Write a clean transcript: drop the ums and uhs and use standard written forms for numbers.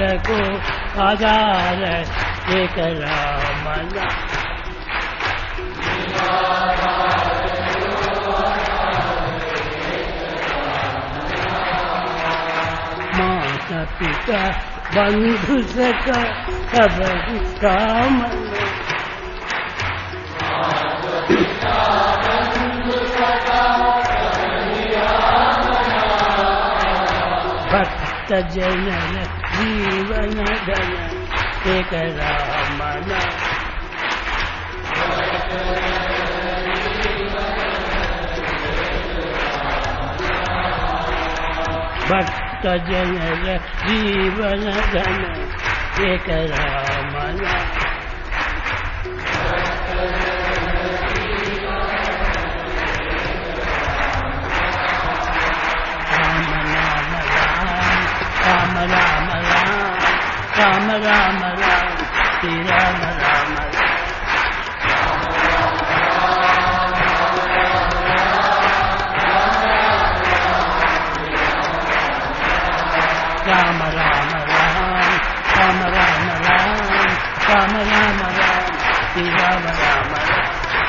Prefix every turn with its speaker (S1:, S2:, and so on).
S1: को आधार एक राम नाम। माता पिता बंधु सखा सब काम भक्त जनन जीवन धन एक राम नाम। भक्त जनन जीवन धन एक राम नाम। राम राम राम राम राम राम श्री राम राम राम राम राम राम राम राम राम राम राम श्री राम राम।